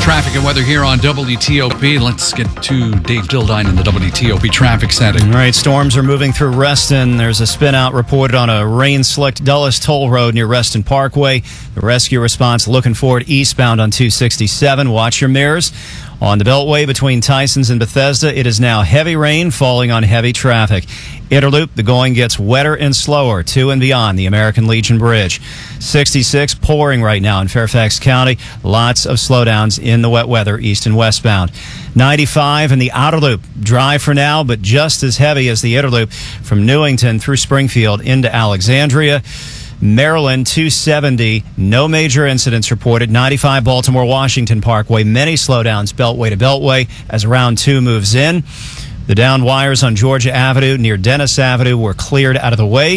Traffic and weather here on WTOP. Let's get to Dave Dildine in the WTOP traffic setting. All right, storms are moving through Reston. There's a spin out reported on a rain-slicked Dulles Toll Road near Reston Parkway. The rescue response looking forward eastbound on 267. Watch your mirrors. On the Beltway between Tysons and Bethesda, it is now heavy rain falling on heavy traffic. Interloop, the going gets wetter and slower to and beyond the American Legion Bridge. 66 pouring right now in Fairfax County. Lots of slowdowns in the wet weather east and westbound. 95 in the outer loop. Dry for now, but just as heavy as the interloop from Newington through Springfield into Alexandria. Maryland 270, no major incidents reported. 95 Baltimore-Washington Parkway, many slowdowns Beltway to Beltway as round 2 moves in. The down wires on Georgia Avenue near Dennis Avenue were cleared out of the way.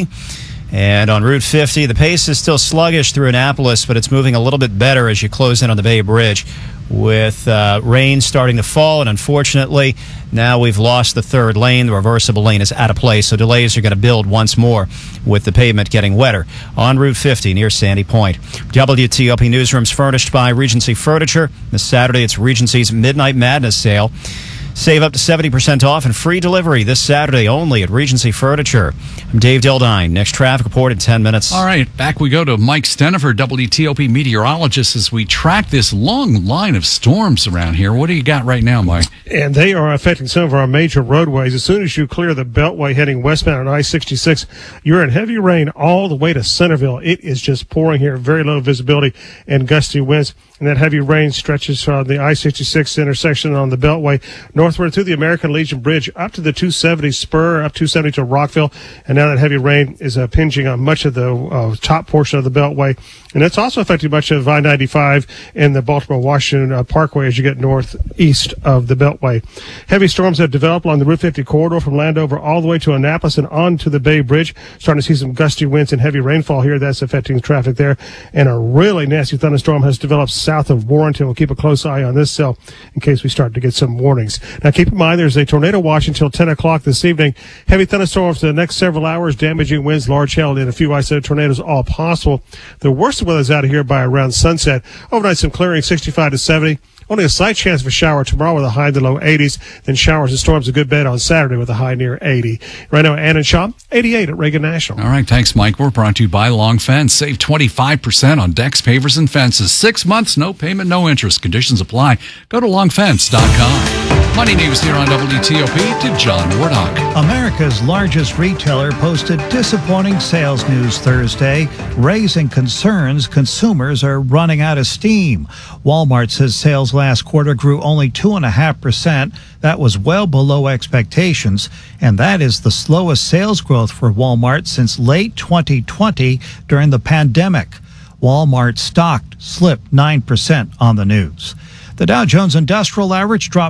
And on Route 50, the pace is still sluggish through Annapolis, but it's moving a little bit better as you close in on the Bay Bridge with rain starting to fall. And unfortunately, now we've lost the third lane. The reversible lane is out of place, so delays are going to build once more with the pavement getting wetter on Route 50 near Sandy Point. WTOP Newsroom's furnished by Regency Furniture. This Saturday, it's Regency's Midnight Madness sale. Save up to 70% off and free delivery this Saturday only at Regency Furniture. I'm Dave Dildine. Next traffic report in 10 minutes. All right, back we go to Mike Stennifer, WTOP meteorologist, as we track this long line of storms around here. What do you got right now, Mike? And they are affecting some of our major roadways. As soon as you clear the Beltway heading westbound on I-66, you're in heavy rain all the way to Centerville. It is just pouring here, very low visibility and gusty winds. And that heavy rain stretches from the I-66 intersection on the Beltway northward through the American Legion Bridge up to the 270 spur, up 270 to Rockville. And now that heavy rain is impinging on much of the top portion of the Beltway. And it's also affecting much of I-95 and the Baltimore-Washington Parkway as you get northeast of the Beltway. Heavy storms have developed along the Route 50 corridor from Landover all the way to Annapolis and on to the Bay Bridge. Starting to see some gusty winds and heavy rainfall here. That's affecting traffic there. And a really nasty thunderstorm has developed south of Warrenton. We'll keep a close eye on this cell in case we start to get some warnings. Now, keep in mind, there's a tornado watch until 10 o'clock this evening. Heavy thunderstorms for the next several hours, damaging winds, large hail, and a few isolated tornadoes, all possible. The worst of weather's out of here by around sunset. Overnight, some clearing, 65 to 70. Only a slight chance of a shower tomorrow with a high in the low 80s. Then showers and storms a good bed on Saturday with a high near 80. Right now, Ann and Shaw, 88 at Reagan National. All right, thanks, Mike. We're brought to you by Long Fence. Save 25% on decks, pavers, and fences. 6 months, no payment, no interest. Conditions apply. Go to longfence.com. Money News here on WTOP to John Wardock. America's largest retailer posted disappointing sales news Thursday, raising concerns consumers are running out of steam. Walmart says sales last quarter grew only 2.5%. That was well below expectations, and that is the slowest sales growth for Walmart since late 2020 during the pandemic. Walmart stock slipped 9% on the news. The Dow Jones Industrial Average dropped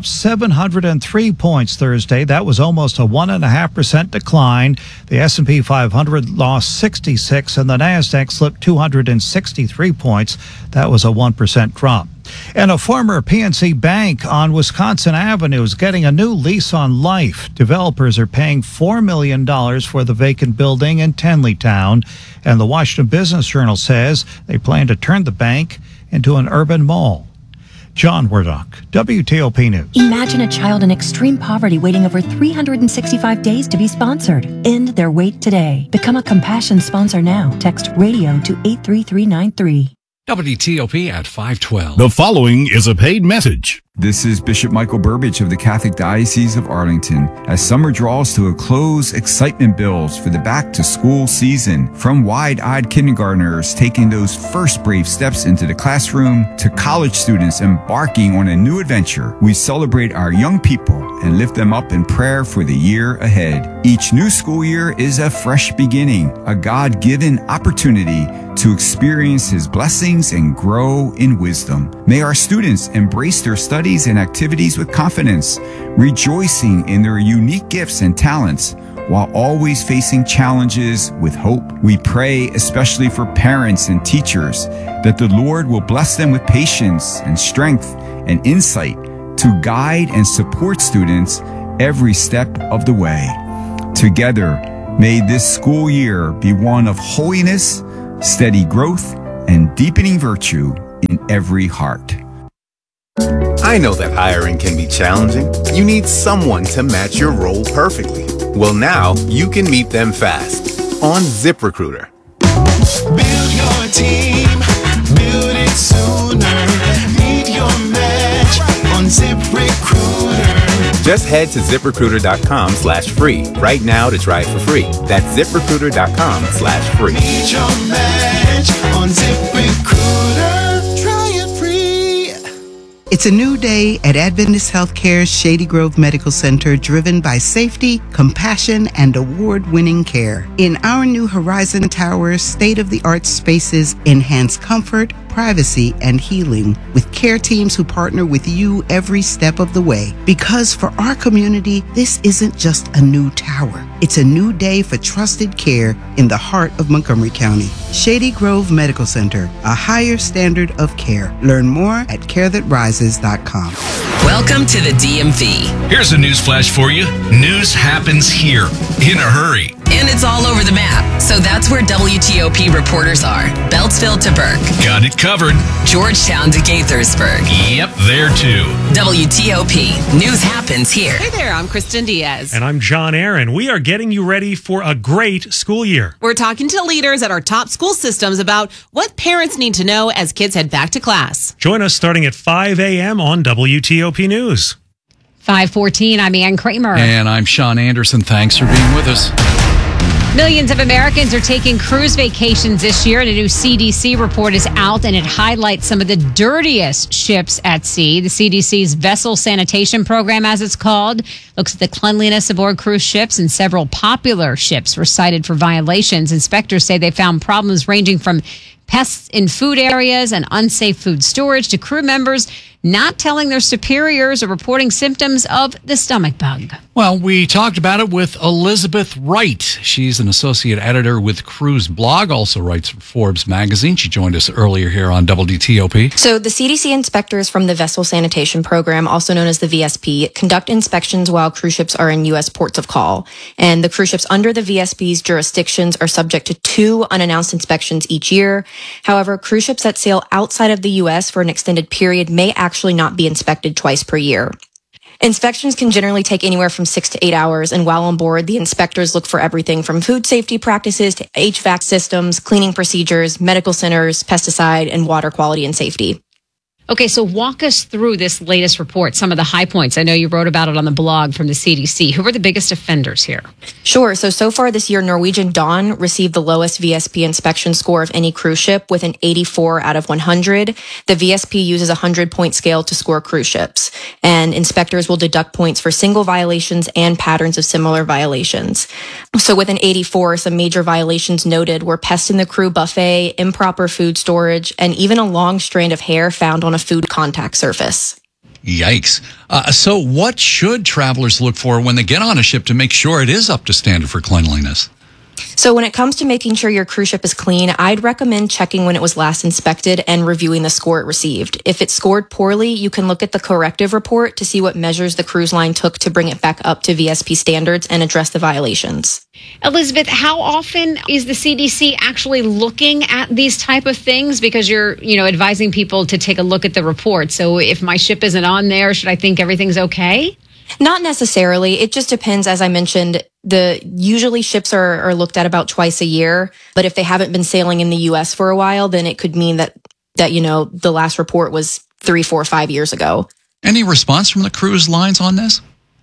703 points Thursday. That was almost a 1.5% decline. The S&P 500 lost 66, and the Nasdaq slipped 263 points. That was a 1% drop. And a former PNC bank on Wisconsin Avenue is getting a new lease on life. Developers are paying $4 million for the vacant building in Tenleytown. And the Washington Business Journal says they plan to turn the bank into an urban mall. John Wardock, WTOP News. Imagine a child in extreme poverty waiting over 365 days to be sponsored. End their wait today. Become a Compassion sponsor now. Text RADIO to 83393. WTOP at 512. The following is a paid message. This is Bishop Michael Burbidge of the Catholic Diocese of Arlington. As summer draws to a close, excitement builds for the back-to-school season. From wide-eyed kindergartners taking those first brave steps into the classroom to college students embarking on a new adventure, we celebrate our young people and lift them up in prayer for the year ahead. Each new school year is a fresh beginning, a God-given opportunity to experience His blessings and grow in wisdom. May our students embrace their studies and activities with confidence, rejoicing in their unique gifts and talents, while always facing challenges with hope. We pray especially for parents and teachers that the Lord will bless them with patience and strength and insight to guide and support students every step of the way. Together, may this school year be one of holiness, steady growth, and deepening virtue in every heart. I know that hiring can be challenging. You need someone to match your role perfectly. Well, now you can meet them fast on ZipRecruiter. Build your team, build it sooner. Meet your match on ZipRecruiter. Just head to ZipRecruiter.com/free right now to try it for free. That's ZipRecruiter.com/free. Meet your match on ZipRecruiter. Try it free. It's a new day at Adventist Healthcare's Shady Grove Medical Center, driven by safety, compassion, and award-winning care. In our new Horizon Tower, state-of-the-art spaces enhance comfort, privacy, and healing with care teams who partner with you every step of the way. Because for our community, this isn't just a new tower. It's a new day for trusted care in the heart of Montgomery County. Shady Grove Medical Center, a higher standard of care. Learn more at carethatrises.com. Welcome to the DMV. Here's a news flash for you. News happens here in a hurry. And it's all over the map. So that's where WTOP reporters are. Beltsville to Burke. Got it covered. Georgetown to Gaithersburg. Yep, there too. WTOP. News happens here. Hey there, I'm Kristen Diaz. And I'm John Aaron. We are getting you ready for a great school year. We're talking to leaders at our top school systems about what parents need to know as kids head back to class. Join us starting at 5 a.m. on WTOP News. 5:14, I'm Ann Kramer. And I'm Sean Anderson. Thanks for being with us. Millions of Americans are taking cruise vacations this year, and a new CDC report is out, and it highlights some of the dirtiest ships at sea. The CDC's Vessel Sanitation Program, as it's called, looks at the cleanliness aboard cruise ships, and several popular ships were cited for violations. Inspectors say they found problems ranging from pests in food areas and unsafe food storage to crew members not telling their superiors or reporting symptoms of the stomach bug. Well, we talked about it with Elizabeth Wright. She's an associate editor with Cruise Blog, also writes for Forbes magazine. She joined us earlier here on WTOP. So the CDC inspectors from the Vessel Sanitation Program, also known as the VSP, conduct inspections while cruise ships are in U.S. ports of call. And the cruise ships under the VSP's jurisdictions are subject to 2 unannounced inspections each year. However, cruise ships that sail outside of the U.S. for an extended period may actually not be inspected twice per year. Inspections can generally take anywhere from 6 to 8 hours, and while on board, the inspectors look for everything from food safety practices to HVAC systems, cleaning procedures, medical centers, pesticide, and water quality and safety. Okay, so walk us through this latest report, some of the high points. I know you wrote about it on the blog from the CDC. Who are the biggest offenders here? Sure. So far this year, Norwegian Dawn received the lowest VSP inspection score of any cruise ship with an 84 out of 100. The VSP uses a 100-point scale to score cruise ships, and inspectors will deduct points for single violations and patterns of similar violations. So with an 84, some major violations noted were pests in the crew buffet, improper food storage, and even a long strand of hair found on a food contact surface. Yikes. So what should travelers look for when they get on a ship to make sure it is up to standard for cleanliness? So when it comes to making sure your cruise ship is clean, I'd recommend checking when it was last inspected and reviewing the score it received. If it scored poorly, you can look at the corrective report to see what measures the cruise line took to bring it back up to VSP standards and address the violations. Elizabeth, how often is the CDC actually looking at these type of things? Because you're, advising people to take a look at the report. So if my ship isn't on there, should I think everything's okay? Not necessarily. It just depends. As I mentioned, usually ships are looked at about twice a year. But if they haven't been sailing in the U.S. for a while, then it could mean that the last report was 3, 4, 5 years ago. Any response from the cruise lines on this?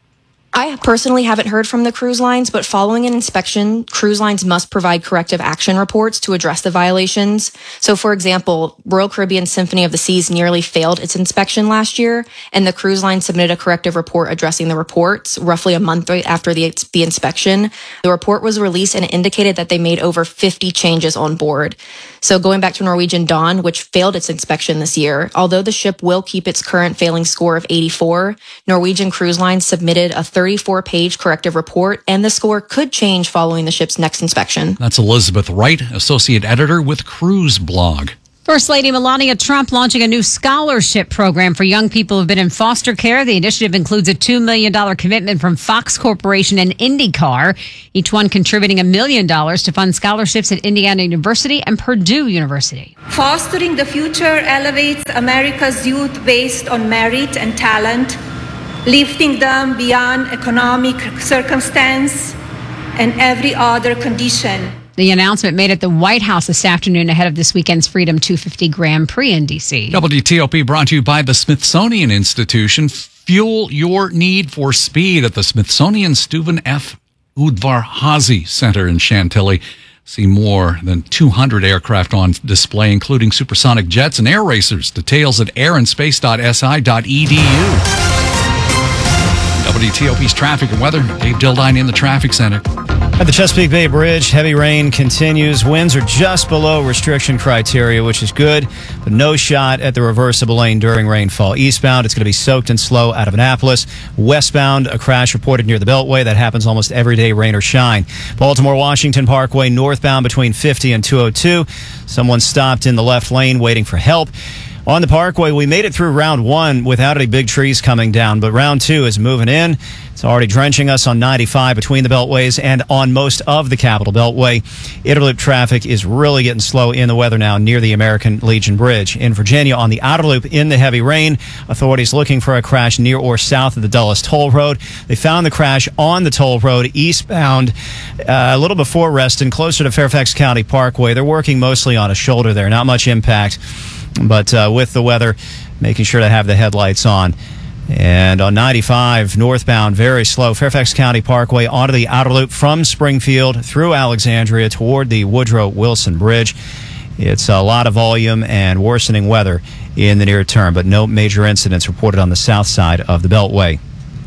I personally haven't heard from the cruise lines, but following an inspection, cruise lines must provide corrective action reports to address the violations. So, for example, Royal Caribbean Symphony of the Seas nearly failed its inspection last year, and the cruise line submitted a corrective report addressing the reports roughly a month after the inspection. The report was released and it indicated that they made over 50 changes on board. So going back to Norwegian Dawn, which failed its inspection this year, although the ship will keep its current failing score of 84, Norwegian Cruise Line submitted a 34-page corrective report, and the score could change following the ship's next inspection. That's Elizabeth Wright, associate editor with Cruise Blog. First Lady Melania Trump launching a new scholarship program for young people who've been in foster care. The initiative includes a $2 million commitment from Fox Corporation and IndyCar, each one contributing $1 million to fund scholarships at Indiana University and Purdue University. Fostering the future elevates America's youth based on merit and talent, lifting them beyond economic circumstance and every other condition. The announcement made at the White House this afternoon ahead of this weekend's Freedom 250 Grand Prix in D.C. WTOP brought to you by the Smithsonian Institution. Fuel your need for speed at the Smithsonian Steuben F. Udvar-Hazy Center in Chantilly. See more than 200 aircraft on display, including supersonic jets and air racers. Details at airandspace.si.edu. WTOP's traffic and weather. Dave Dildine in the traffic center. At the Chesapeake Bay Bridge, heavy rain continues. Winds are just below restriction criteria, which is good, but no shot at the reversible lane during rainfall. Eastbound, it's going to be soaked and slow out of Annapolis. Westbound, a crash reported near the Beltway. That happens almost every day, rain or shine. Baltimore-Washington Parkway, northbound between 50 and 202. Someone stopped in the left lane waiting for help. On the Parkway, we made it through round one without any big trees coming down, but round two is moving in. It's already drenching us on 95 between the beltways and on most of the Capitol Beltway. Interloop traffic is really getting slow in the weather now near the American Legion Bridge. In Virginia, on the outer loop in the heavy rain, authorities looking for a crash near or south of the Dulles Toll Road. They found the crash on the toll road eastbound a little before Reston, closer to Fairfax County Parkway. They're working mostly on a shoulder there, not much impact. But with the weather, making sure to have the headlights on. And on 95, northbound, very slow. Fairfax County Parkway onto the outer loop from Springfield through Alexandria toward the Woodrow Wilson Bridge. It's a lot of volume and worsening weather in the near term, but no major incidents reported on the south side of the Beltway.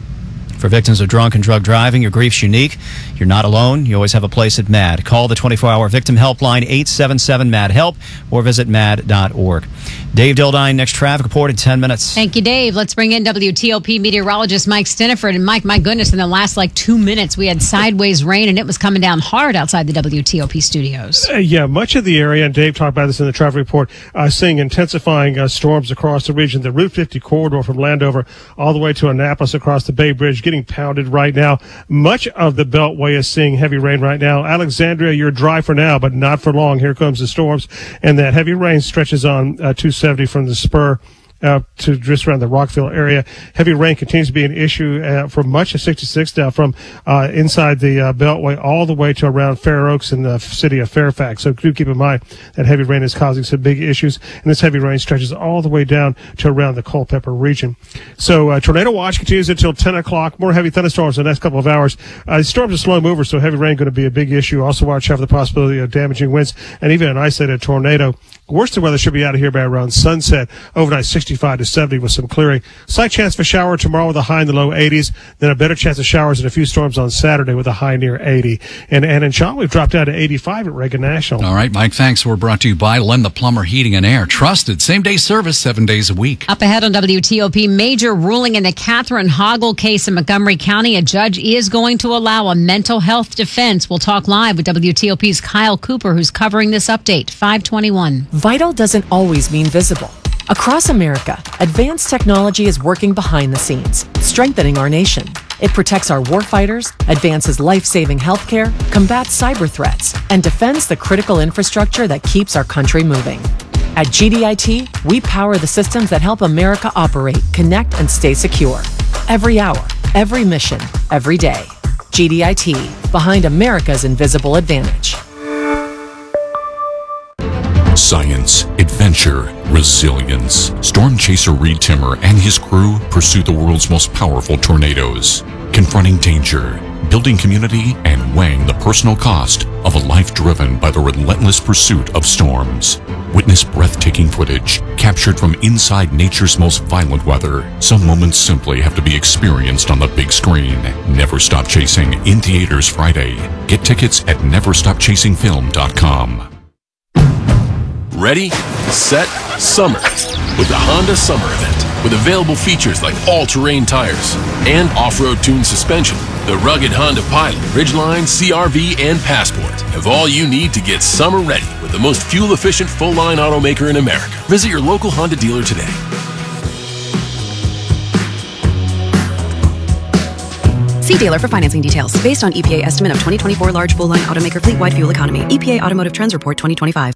For victims of drunk and drug driving, your grief's unique. You're not alone. You always have a place at MAD. Call the 24-hour victim helpline 877-MAD-HELP or visit mad.org. Dave Dildine, next traffic report in 10 minutes. Thank you, Dave. Let's bring in WTOP meteorologist Mike Stiniford. And Mike, my goodness, in the last 2 minutes, we had sideways rain and it was coming down hard outside the WTOP studios. Yeah, much of the area, and Dave talked about this in the traffic report, seeing intensifying storms across the region. The Route 50 corridor from Landover all the way to Annapolis across the Bay Bridge getting pounded right now. Much of the Beltway is seeing heavy rain right now. Alexandria, you're dry for now, but not for long. Here comes the storms, and that heavy rain stretches on 270 from the spur to just around the Rockville area. Heavy rain continues to be an issue for much of 66 now, from inside the Beltway all the way to around Fair Oaks in the city of Fairfax. So do keep in mind that heavy rain is causing some big issues, and this heavy rain stretches all the way down to around the Culpeper region. So tornado watch continues until 10 o'clock. More heavy thunderstorms in the next couple of hours. Storms are slow movers, so heavy rain going to be a big issue. Also watch out for the possibility of damaging winds and even an isolated tornado. Worst of weather should be out of here by around sunset. Overnight 65 to 70 with some clearing. Slight chance for shower tomorrow with a high in the low 80s. Then a better chance of showers and a few storms on Saturday with a high near 80. And in Shaw, we've dropped down to 85 at Reagan National. All right, Mike, thanks. We're brought to you by Len the Plumber Heating and Air. Trusted same-day service 7 days a week. Up ahead on WTOP, major ruling in the Catherine Hoggle case in Montgomery County. A judge is going to allow a mental health defense. We'll talk live with WTOP's Kyle Cooper, who's covering this update. 521. Vital doesn't always mean visible. Across America, advanced technology is working behind the scenes, strengthening our nation. It protects our warfighters, advances life-saving healthcare, combats cyber threats, and defends the critical infrastructure that keeps our country moving. At GDIT, we power the systems that help America operate, connect, and stay secure. Every hour, every mission, every day. GDIT, behind America's invisible advantage. Science, adventure, resilience. Storm chaser Reed Timmer and his crew pursue the world's most powerful tornadoes, confronting danger, building community, and weighing the personal cost of a life driven by the relentless pursuit of storms. Witness breathtaking footage captured from inside nature's most violent weather. Some moments simply have to be experienced on the big screen. Never Stop Chasing, in theaters Friday. Get tickets at neverstopchasingfilm.com. Ready, set, summer with the Honda Summer Event. With available features like all-terrain tires and off-road tuned suspension, The rugged Honda Pilot, Ridgeline, CR-V, and Passport have all you need to get summer ready with the most fuel-efficient full-line automaker in America. Visit your local Honda dealer today. See dealer for financing details. Based on EPA estimate of 2024 large full-line automaker fleet-wide fuel economy. EPA Automotive Trends Report 2025.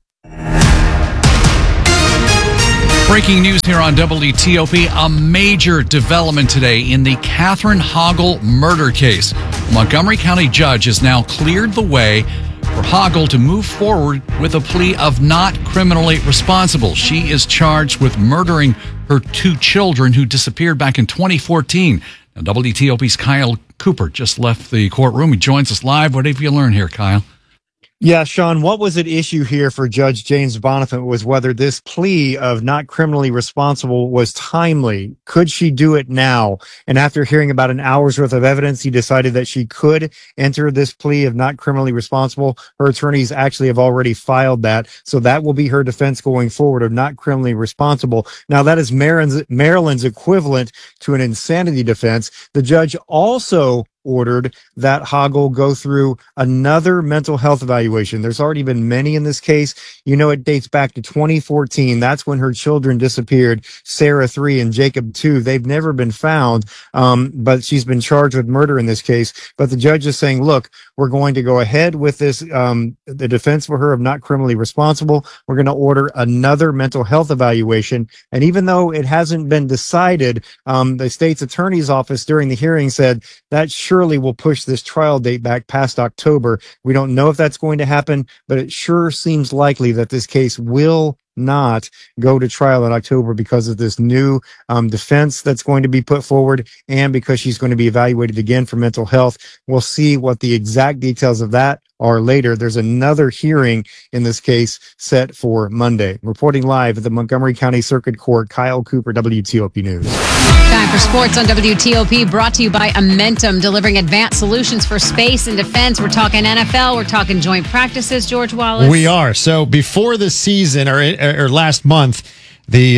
Breaking news here on WTOP. A major development today in the Katherine Hogle murder case. A Montgomery County judge has now cleared the way for Hogle to move forward with a plea of not criminally responsible. She is charged with murdering her 2 children who disappeared back in 2014. Now, WTOP's Kyle Cooper just left the courtroom. He joins us live. What have you learned here, Kyle? Yeah, Sean, what was at issue here for Judge James Bonifant was whether this plea of not criminally responsible was timely. Could she do it now? And after hearing about an hour's worth of evidence, he decided that she could enter this plea of not criminally responsible. Her attorneys actually have already filed that. So that will be her defense going forward of not criminally responsible. Now, that is Maryland's equivalent to an insanity defense. The judge also ordered that Hogle go through another mental health evaluation. There's already been many in this case. You know, it dates back to 2014. That's when her children disappeared, Sarah 3 and Jacob 2. They've never been found, but she's been charged with murder in this case. But the judge is saying, look, we're going to go ahead with this, the defense for her of not criminally responsible. We're going to order another mental health evaluation. And even though it hasn't been decided, the state's attorney's office during the hearing said that surely will push this trial date back past October. We don't know if that's going to happen, but it sure seems likely that this case will not go to trial in October because of this new defense that's going to be put forward and because she's going to be evaluated again for mental health. We'll see what the exact details of that are later. There's another hearing in this case set for Monday. Reporting live at the Montgomery County Circuit Court, Kyle Cooper, WTOP News. Time for sports on WTOP, brought to you by Amentum, delivering advanced solutions for space and defense. We're talking NFL. We're talking joint practices, George Wallace. We are. So before the season or last month, the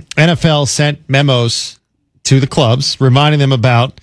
NFL sent memos to the clubs reminding them about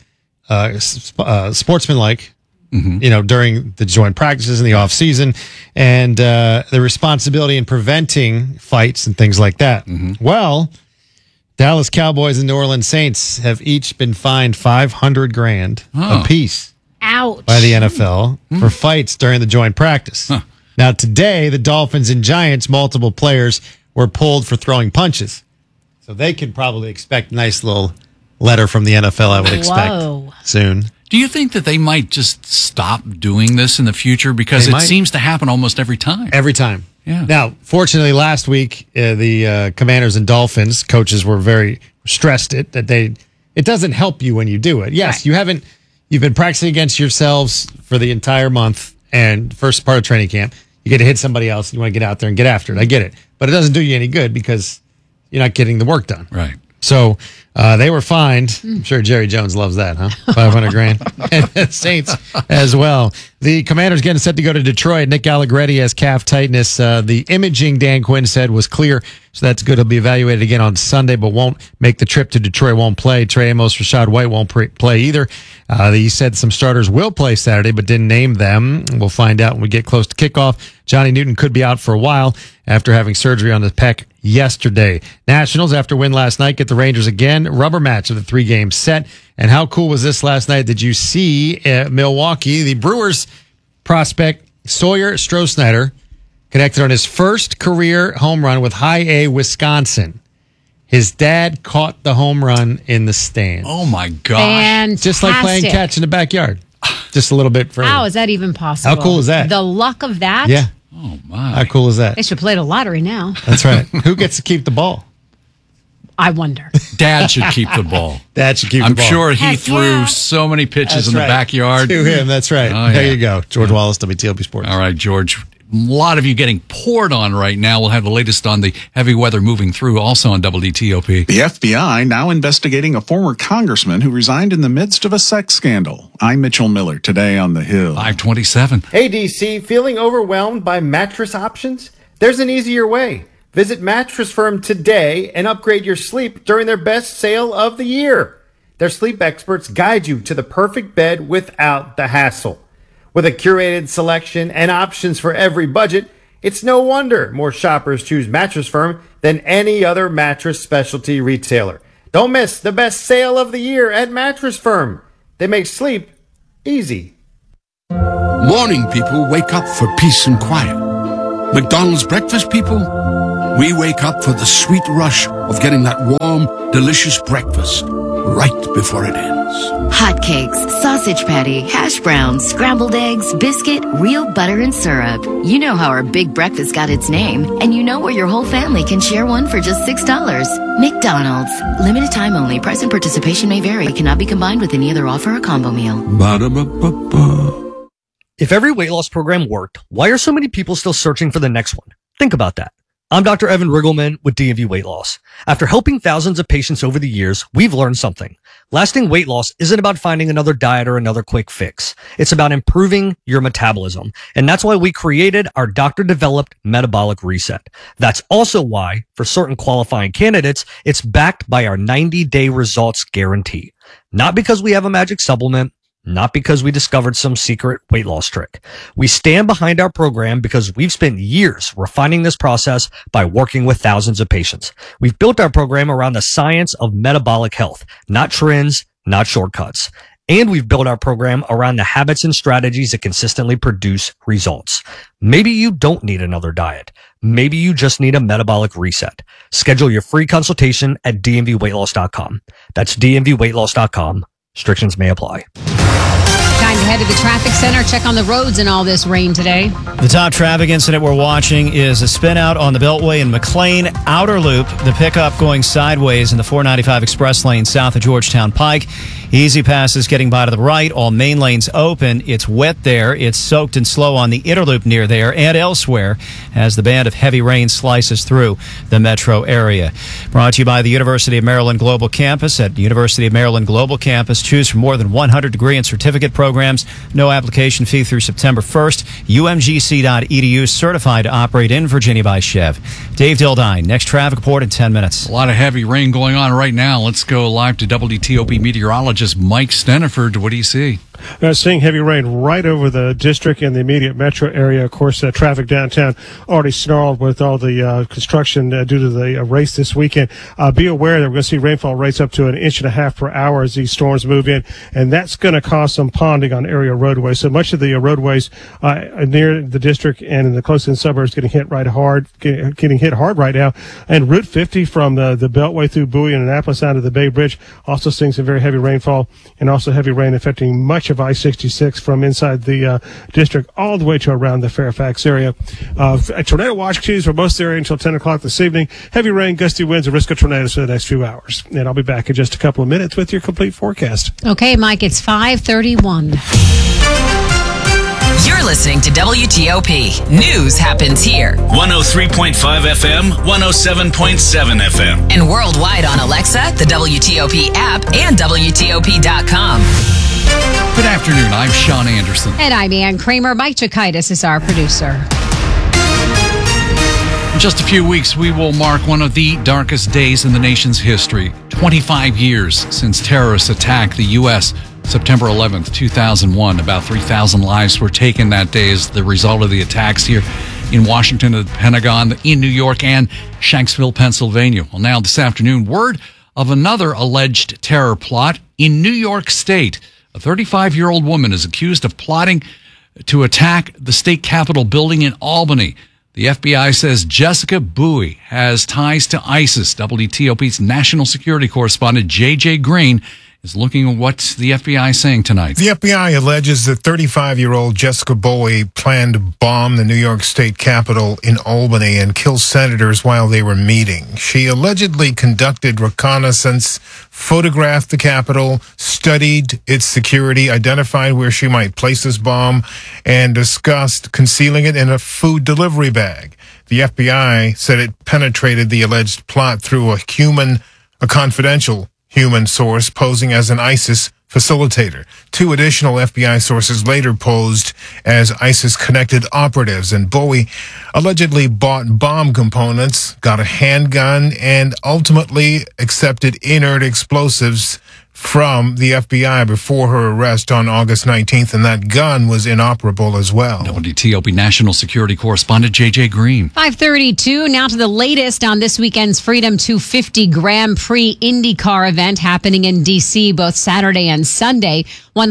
sportsmanlike, during the joint practices in the off season and the responsibility in preventing fights and things like that. Well, Dallas Cowboys and New Orleans Saints have each been fined $500,000 apiece Ouch. by the NFL for fights during the joint practice. Now, today, the Dolphins and Giants, multiple players were pulled for throwing punches. So they could probably expect a nice little letter from the NFL, I would expect, soon. Do you think that they might just stop doing this in the future? Because it seems to happen almost every time. Every time. Yeah. Now, fortunately, last week, the Commanders and Dolphins coaches were very stressed it doesn't help you when you do it. Yes, right. You've been practicing against yourselves for the entire month and first part of training camp. You get to hit somebody else and you want to get out there and get after it. I get it. But it doesn't do you any good because you're not getting the work done. Right. So they were fined. I'm sure Jerry Jones loves that, huh? $500,000. And the Saints as well. The Commanders getting set to go to Detroit. Nick Allegretti has calf tightness. The imaging, Dan Quinn said, was clear. So that's good. He'll be evaluated again on Sunday, but won't make the trip to Detroit. Won't play. Trey Amos, Rashad White won't play either. He said some starters will play Saturday, but didn't name them. We'll find out when we get close to kickoff. Johnny Newton could be out for a while after having surgery on the pec yesterday. Nationals, after win last night, get the Rangers again. Rubber match of the 3-game set. And how cool was this last night? Did you see Milwaukee, the Brewers prospect Sawyer Strohsnyder connected on his first career home run with High A, Wisconsin. His dad caught the home run in the stand. Oh, my gosh. Fantastic. Just like playing catch in the backyard. Just a little bit further. How is that even possible? How cool is that? The luck of that? Yeah. Oh, my. How cool is that? They should play the lottery now. That's right. Who gets to keep the ball? I wonder. Dad should keep the ball. Dad should keep the ball. I'm sure he threw so many pitches in the backyard. To him, that's right. Oh, there you go. George Wallace, WTOP Sports. All right, George. A lot of you getting poured on right now. We'll have the latest on the heavy weather moving through, also on WTOP. The FBI now investigating a former congressman who resigned in the midst of a sex scandal. I'm Mitchell Miller, today on The Hill. 527. Hey, DC, feeling overwhelmed by mattress options? There's an easier way. Visit Mattress Firm today and upgrade your sleep during their best sale of the year. Their sleep experts guide you to the perfect bed without the hassle. With a curated selection and options for every budget, it's no wonder more shoppers choose Mattress Firm than any other mattress specialty retailer. Don't miss the best sale of the year at Mattress Firm. They make sleep easy. Morning people wake up for peace and quiet. McDonald's breakfast people, we wake up for the sweet rush of getting that warm, delicious breakfast right before it ends. Hotcakes, sausage patty, hash browns, scrambled eggs, biscuit, real butter and syrup. You know how our big breakfast got its name, and you know where your whole family can share one for just $6. McDonald's. Limited time only. Price and participation may vary. Cannot be combined with any other offer or combo meal. Ba-da-ba-ba-ba. If every weight loss program worked, why are so many people still searching for the next one? Think about that. I'm Dr. Evan Riggleman with DMV Weight Loss. After helping thousands of patients over the years, we've learned something. Lasting weight loss isn't about finding another diet or another quick fix. It's about improving your metabolism. And that's why we created our doctor-developed metabolic reset. That's also why, for certain qualifying candidates, it's backed by our 90-day results guarantee. Not because we have a magic supplement, not because we discovered some secret weight loss trick. We stand behind our program because we've spent years refining this process by working with thousands of patients. We've built our program around the science of metabolic health, not trends, not shortcuts. And we've built our program around the habits and strategies that consistently produce results. Maybe you don't need another diet. Maybe you just need a metabolic reset. Schedule your free consultation at dmvweightloss.com. That's dmvweightloss.com. Restrictions may apply. Time to head to the traffic center, check on the roads and all this rain today. The top traffic incident we're watching is a spin out on the Beltway in McLean Outer Loop. The pickup going sideways in the 495 express lane south of Georgetown Pike. Easy passes getting by to the right. All main lanes open. It's wet there. It's soaked and slow on the inner loop near there and elsewhere as the band of heavy rain slices through the metro area. Brought to you by the University of Maryland Global Campus. At University of Maryland Global Campus, choose from more than 100 degree and certificate programs. No application fee through September 1st. UMGC.edu, certified to operate in Virginia by Chev. Dave Dildine, next traffic report in 10 minutes. A lot of heavy rain going on right now. Let's go live to WTOP meteorologist Mike Steniford. What do you see? Seeing heavy rain right over the district and the immediate metro area. Of course, traffic downtown already snarled with all the construction due to the race this weekend. Be aware that we're going to see rainfall rates up to 1.5 inches per hour as these storms move in, and that's going to cause some ponding on area roadways. So much of the roadways near the district and in the close-in suburbs getting hit hard right now. And Route 50 from the Beltway through Bowie and Annapolis down to the Bay Bridge also seeing some very heavy rainfall and also heavy rain affecting much of I-66 from inside the district all the way to around the Fairfax area. A tornado watch continues for most of the area until 10 o'clock this evening. Heavy rain, gusty winds, and risk of tornadoes for the next few hours. And I'll be back in just a couple of minutes with your complete forecast. Okay, Mike, it's 5:31. You're listening to WTOP. News happens here. 103.5 FM, 107.7 FM. And worldwide on Alexa, the WTOP app, and WTOP.com. Good afternoon. I'm Sean Anderson. And I'm Ann Kramer. Mike Chikaitis is our producer. In just a few weeks, we will mark one of the darkest days in the nation's history. 25 years since terrorists attacked the U.S. September 11th, 2001. About 3,000 lives were taken that day as the result of the attacks here in Washington, the Pentagon, in New York, and Shanksville, Pennsylvania. Well, now this afternoon, word of another alleged terror plot in New York State. A 35-year-old woman is accused of plotting to attack the state capitol building in Albany. The FBI says Jessica Bowie has ties to ISIS. WTOP's national security correspondent J.J. Green is looking at what the FBI is saying tonight. The FBI alleges that 35-year-old Jessica Bowie planned to bomb the New York State Capitol in Albany and kill senators while they were meeting. She allegedly conducted reconnaissance, photographed the Capitol, studied its security, identified where she might place this bomb, and discussed concealing it in a food delivery bag. The FBI said it penetrated the alleged plot through a confidential human source posing as an ISIS facilitator. Two additional FBI sources later posed as ISIS-connected operatives, and Bowie allegedly bought bomb components, got a handgun, and ultimately accepted inert explosives from the FBI before her arrest on August 19th, and that gun was inoperable as well. WTOP national security correspondent J.J. Green. 5:32. Now to the latest on this weekend's Freedom 250 Grand Prix IndyCar event happening in D.C. both Saturday and Sunday.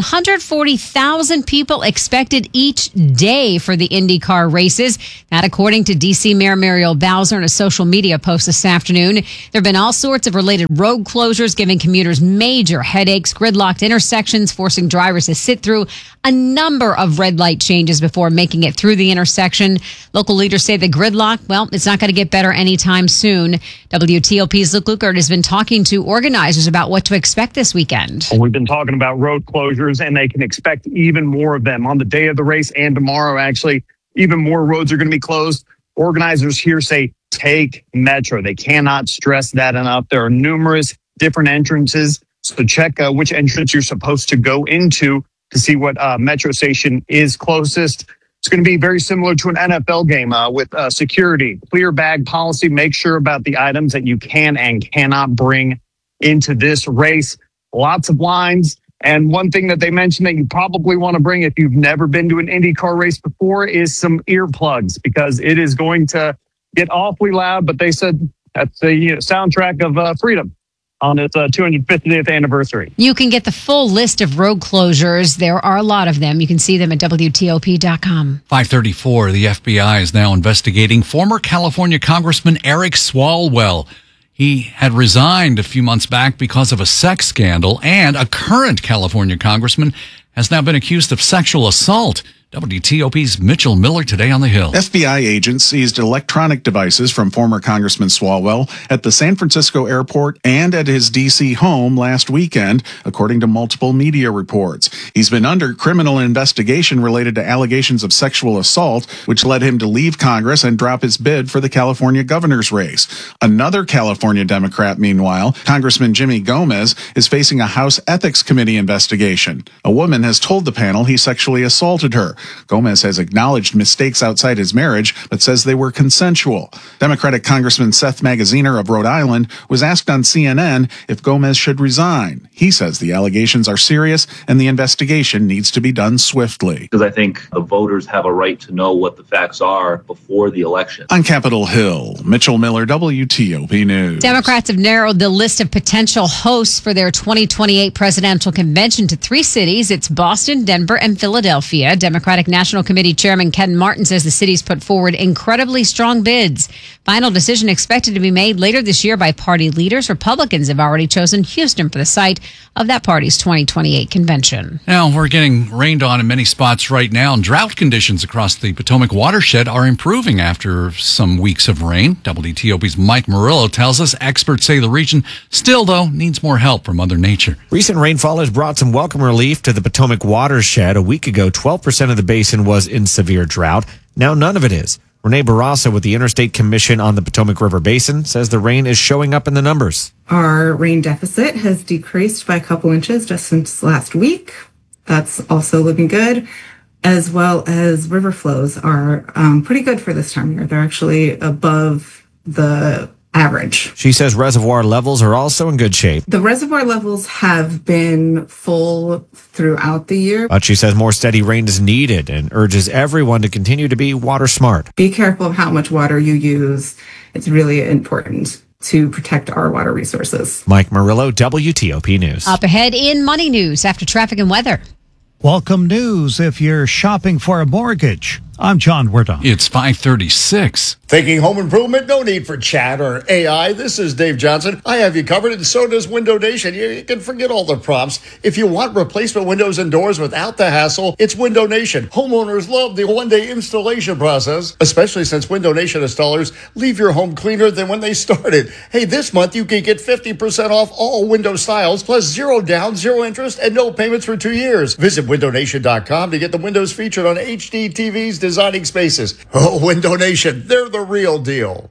140,000 people expected each day for the IndyCar races. That according to D.C. Mayor Muriel Bowser in a social media post this afternoon. There have been all sorts of related road closures, giving commuters major headaches, gridlocked intersections, forcing drivers to sit through a number of red light changes before making it through the intersection. Local leaders say the gridlock, well, it's not going to get better anytime soon. WTOP's Luke Lukert has been talking to organizers about what to expect this weekend. We've been talking about road closures, and they can expect even more of them on the day of the race and tomorrow. Actually, even more roads are going to be closed. Organizers here say take Metro. They cannot stress that enough. There are numerous different entrances, so check which entrance you're supposed to go into to see what Metro station is closest. It's going to be very similar to an NFL game with security, clear bag policy. Make sure about the items that you can and cannot bring into this race. Lots of lines. And one thing that they mentioned that you probably want to bring if you've never been to an IndyCar race before is some earplugs, because it is going to get awfully loud. But they said that's the soundtrack of freedom on its 250th anniversary. You can get the full list of road closures. There are a lot of them. You can see them at WTOP.com. 5:34. The FBI is now investigating former California Congressman Eric Swalwell. He had resigned a few months back because of a sex scandal, and a current California congressman has now been accused of sexual assault. WTOP's Mitchell Miller today on the Hill. FBI agents seized electronic devices from former Congressman Swalwell at the San Francisco airport and at his D.C. home last weekend, according to multiple media reports. He's been under criminal investigation related to allegations of sexual assault, which led him to leave Congress and drop his bid for the California governor's race. Another California Democrat, meanwhile, Congressman Jimmy Gomez, is facing a House Ethics Committee investigation. A woman has told the panel he sexually assaulted her. Gomez has acknowledged mistakes outside his marriage, but says they were consensual. Democratic Congressman Seth Magaziner of Rhode Island was asked on CNN if Gomez should resign. He says the allegations are serious and the investigation needs to be done swiftly. Because I think the voters have a right to know what the facts are before the election. On Capitol Hill, Mitchell Miller, WTOP News. Democrats have narrowed the list of potential hosts for their 2028 presidential convention to 3 cities. It's Boston, Denver, and Philadelphia. Democratic National Committee Chairman Ken Martin says the cities put forward incredibly strong bids. Final decision expected to be made later this year by party leaders. Republicans have already chosen Houston for the site of that party's 2028 convention. Now, we're getting rained on in many spots right now, and drought conditions across the Potomac watershed are improving after some weeks of rain. WTOP's Mike Murillo tells us experts say the region still, though, needs more help from Mother Nature. Recent rainfall has brought some welcome relief to the Potomac watershed. A week ago, 12% of the basin was in severe drought. Now none of it is. Renee Barraza with the Interstate Commission on the Potomac River Basin says the rain is showing up in the numbers. Our rain deficit has decreased by a couple inches just since last week. That's also looking good, as well as river flows are pretty good for this time of year. They're actually above the average. She says reservoir levels are also in good shape. The reservoir levels have been full throughout the year. But she says more steady rain is needed and urges everyone to continue to be water smart. Be careful of how much water you use. It's really important to protect our water resources. Mike Murillo, WTOP News. Up ahead in Money News after traffic and weather. Welcome news if you're shopping for a mortgage. I'm John Werdon. It's 5:36. Thinking home improvement? No need for chat or AI. This is Dave Johnson. I have you covered, and so does Window Nation. You can forget all the prompts. If you want replacement windows and doors without the hassle, it's Window Nation. Homeowners love the one-day installation process, especially since Window Nation installers leave your home cleaner than when they started. Hey, this month you can get 50% off all window styles, plus 0 down, 0 interest, and no payments for 2 years. Visit windownation.com to get the windows featured on HD TVs designing spaces. Oh, Window Nation, they're the real deal.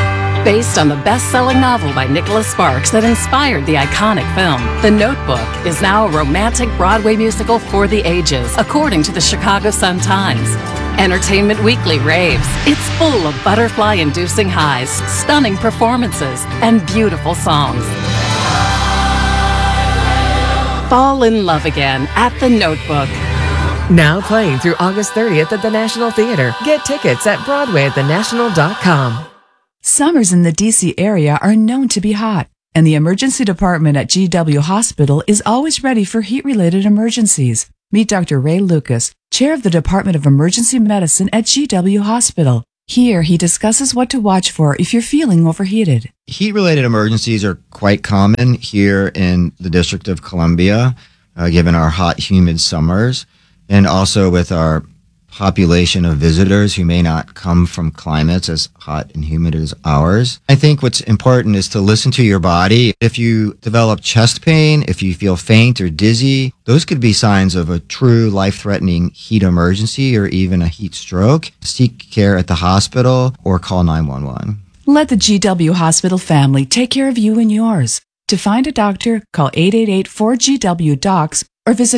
Based on the best-selling novel by Nicholas Sparks that inspired the iconic film, The Notebook is now a romantic Broadway musical for the ages, according to the Chicago Sun-Times. Entertainment Weekly raves. It's full of butterfly-inducing highs, stunning performances, and beautiful songs. Fall in love again at The Notebook. Now playing through August 30th at the National Theater. Get tickets at BroadwayAtTheNational.com. Summers in the D.C. area are known to be hot, and the emergency department at GW Hospital is always ready for heat-related emergencies. Meet Dr. Ray Lucas, chair of the Department of Emergency Medicine at GW Hospital. Here, he discusses what to watch for if you're feeling overheated. Heat-related emergencies are quite common here in the District of Columbia, given our hot, humid summers, and also with our population of visitors who may not come from climates as hot and humid as ours. I think what's important is to listen to your body. If you develop chest pain, if you feel faint or dizzy, those could be signs of a true life-threatening heat emergency or even a heat stroke. Seek care at the hospital or call 911. Let the GW Hospital family take care of you and yours. To find a doctor, call 888-4GW-DOCS or visit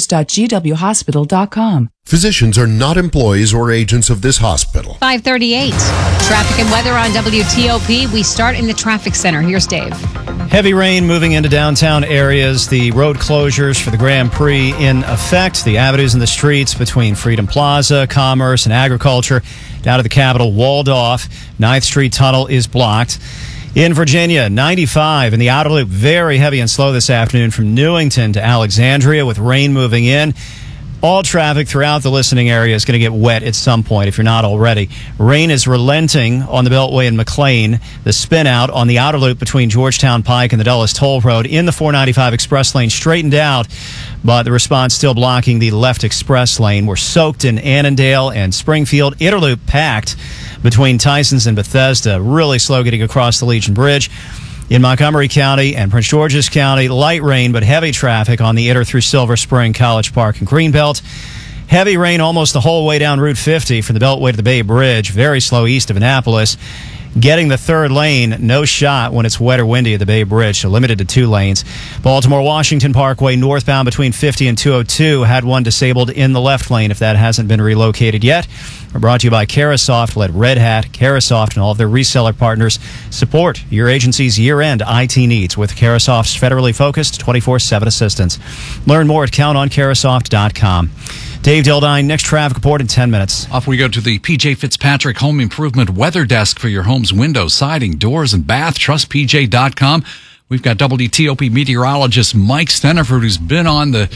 doctors.gwhospital.com. Physicians are not employees or agents of this hospital. 538. Traffic and weather on WTOP. We start in the traffic center. Here's Dave. Heavy rain moving into downtown areas. The road closures for the Grand Prix in effect. The avenues and the streets between Freedom Plaza, Commerce, and Agriculture down to the Capitol walled off. 9th Street Tunnel is blocked. In Virginia, 95 in the outer loop, very heavy and slow this afternoon from Newington to Alexandria with rain moving in. All traffic throughout the listening area is going to get wet at some point if you're not already. Rain is relenting on the Beltway in McLean. The spin out on the outer loop between Georgetown Pike and the Dulles Toll Road in the 495 express lane straightened out, but the response still blocking the left express lane. We're soaked in Annandale and Springfield. Interloop packed between Tysons and Bethesda. Really slow getting across the Legion Bridge. In Montgomery County and Prince George's County, light rain but heavy traffic on the Inter through Silver Spring, College Park, and Greenbelt. Heavy rain almost the whole way down Route 50 from the Beltway to the Bay Bridge. Very slow east of Annapolis. Getting the third lane, no shot when it's wet or windy at the Bay Bridge, so limited to 2 lanes. Baltimore-Washington Parkway northbound between 50 and 202 had one disabled in the left lane if that hasn't been relocated yet. We're brought to you by Carasoft. Let Red Hat, Carasoft, and all of their reseller partners support your agency's year-end IT needs with Carasoft's federally focused 24/7 assistance. Learn more at countoncarasoft.com. Dave Dildine, next traffic report in 10 minutes. Off we go to the PJ Fitzpatrick Home Improvement Weather Desk for your home's windows, siding, doors, and bath. TrustPJ.com. We've got WTOP meteorologist Mike Steniford, who's been on the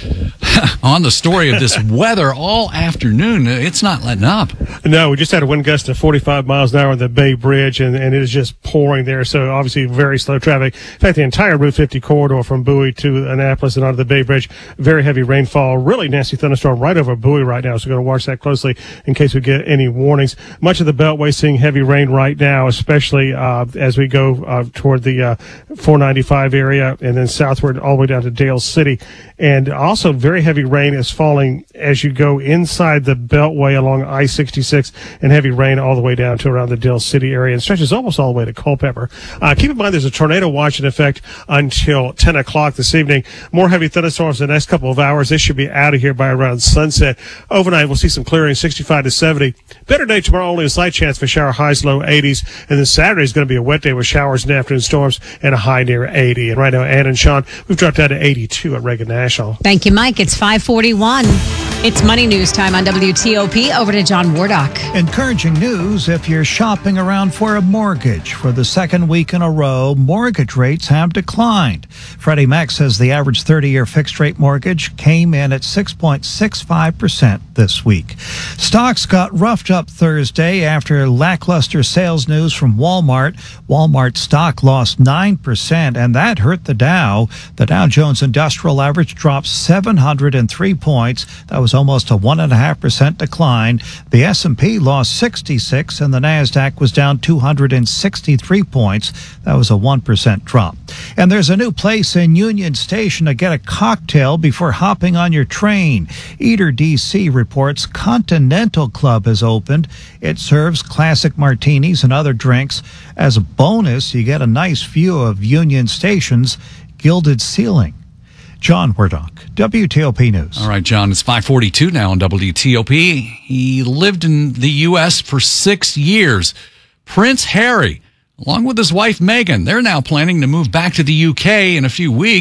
on the story of this weather all afternoon. It's not letting up. No, we just had a wind gust of 45 miles an hour on the Bay Bridge, and it is just pouring there. So obviously very slow traffic. In fact, the entire Route 50 corridor from Bowie to Annapolis and onto the Bay Bridge, very heavy rainfall, really nasty thunderstorm right over Bowie right now. So we're going to watch that closely in case we get any warnings. Much of the Beltway seeing heavy rain right now, especially as we go toward the 495 area and then southward all the way down to Dale City. And also very heavy rain is falling as you go inside the Beltway along I-66, and heavy rain all the way down to around the Dale City area and stretches almost all the way to Culpeper. Keep in mind there's a tornado watch in effect until 10 o'clock this evening. More heavy thunderstorms in the next couple of hours. They should be out of here by around sunset. Overnight, we'll see some clearing, 65 to 70. Better day tomorrow, only a slight chance for shower highs, low 80s. And then Saturday is going to be a wet day with showers and afternoon storms and a high near 80. And right now, Ann and Sean, we've dropped down to 82 at Reagan National. Thank you, Mike. It's 5:41. It's Money News time on WTOP. Over to John Wardock. Encouraging news if you're shopping around for a mortgage. For the second week in a row, mortgage rates have declined. Freddie Mac says the average 30-year fixed-rate mortgage came in at 6.65% this week. Stocks got roughed up Thursday after lackluster sales news from Walmart. Walmart stock lost 9%, and that hurt the Dow. The Dow Jones Industrial Average dropped 703 points. That was almost a 1.5% decline. The S&P lost 66, and the NASDAQ was down 263 points. That was a 1% drop. And there's a new place in Union Station to get a cocktail before hopping on your train. Eater DC reports Continental Club has opened. It serves classic martinis and other drinks. As a bonus, you get a nice view of Union Station's gilded ceiling. John Wardock, WTOP News. All right, John, it's 5:42 now on WTOP. He lived in the U.S. for 6 years. Prince Harry, along with his wife Meghan, they're now planning to move back to the U.K. in a few weeks.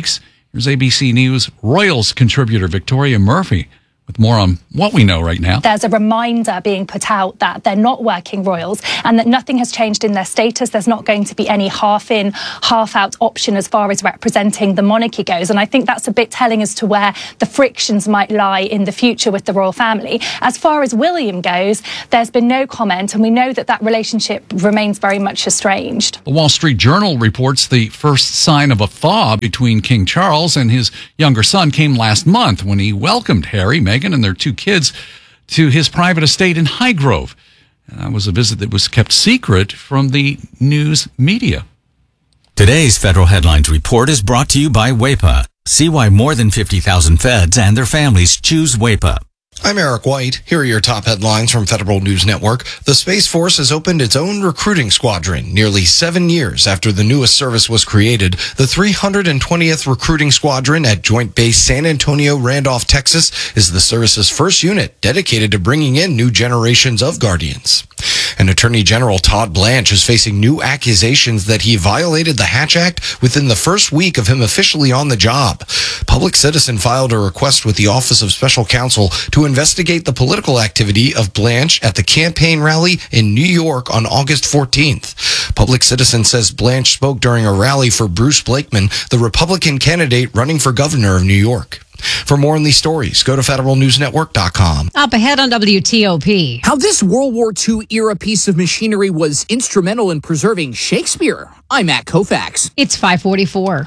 Here's ABC News Royals contributor Victoria Murphy with more on what we know right now. There's a reminder being put out that they're not working royals and that nothing has changed in their status. There's not going to be any half-in, half-out option as far as representing the monarchy goes. And I think that's a bit telling as to where the frictions might lie in the future with the royal family. As far as William goes, there's been no comment, and we know that that relationship remains very much estranged. The Wall Street Journal reports the first sign of a thaw between King Charles and his younger son came last month when he welcomed Harry, Meghan, and their 2 kids to his private estate in Highgrove. That was a visit that was kept secret from the news media. Today's Federal Headlines Report is brought to you by WEPA. See why more than 50,000 feds and their families choose WEPA. I'm Eric White. Here are your top headlines from Federal News Network. The Space Force has opened its own recruiting squadron nearly 7 years after the newest service was created. The 320th Recruiting Squadron at Joint Base San Antonio, Randolph, Texas is the service's first unit dedicated to bringing in new generations of Guardians. And Attorney General Todd Blanche is facing new accusations that he violated the Hatch Act within the first week of him officially on the job. Public Citizen filed a request with the Office of Special Counsel to investigate the political activity of Blanche at the campaign rally in New York on August 14th. Public Citizen says Blanche spoke during a rally for Bruce Blakeman, the Republican candidate running for governor of New York. For more on these stories, go to federalnewsnetwork.com. Up ahead on WTOP. How this World War II era piece of machinery was instrumental in preserving Shakespeare. I'm Matt Koufax. It's 5:44.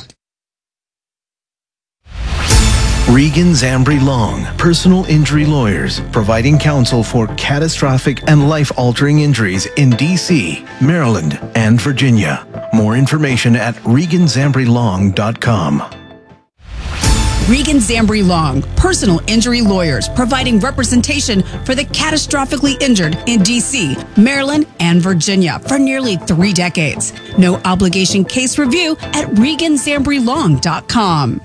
Regan Zambri Long, personal injury lawyers, providing counsel for catastrophic and life-altering injuries in D.C., Maryland, and Virginia. More information at reganzambrilong.com. Regan Zambri Long, personal injury lawyers, providing representation for the catastrophically injured in D.C., Maryland, and Virginia for nearly 3 decades. No obligation case review at reganzambrilong.com.